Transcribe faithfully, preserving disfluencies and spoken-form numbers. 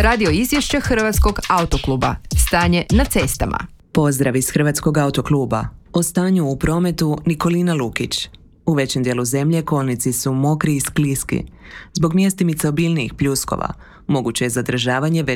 radio izvješće Hrvatskog autokluba. Stanje na cestama. Pozdrav iz Hrvatskog autokluba. O stanju u prometu Nikolina Lukić. U većem dijelu zemlje kolnici su mokri i skliski. Zbog mjestimica obilnijih pljuskova moguće je zadržavanje